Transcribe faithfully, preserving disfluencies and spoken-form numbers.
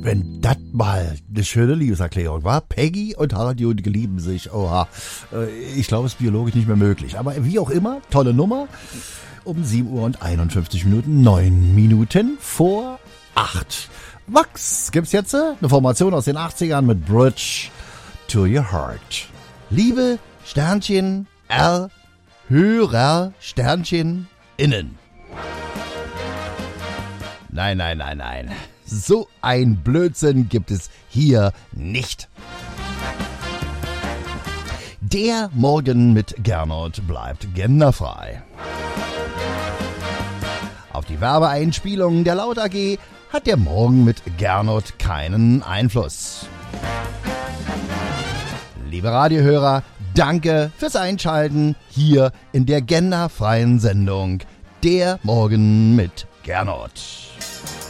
wenn das mal eine schöne Liebeserklärung war. Peggy und Hardy und lieben sich. Oha. Ich glaube, es ist biologisch nicht mehr möglich. Aber wie auch immer, tolle Nummer. Um sieben Uhr und einundfünfzig Minuten, neun Minuten vor acht. Wax gibt's jetzt eine Formation aus den achtzigern mit Bridge to Your Heart. Liebe Sternchen R, Hörer Sternchen innen. Nein, nein, nein, nein. So ein Blödsinn gibt es hier nicht. Der Morgen mit Gernot bleibt genderfrei. Auf die Werbeeinspielungen der Laut A G hat der Morgen mit Gernot keinen Einfluss. Liebe Radiohörer, danke fürs Einschalten hier in der genderfreien Sendung Der Morgen mit Gernot.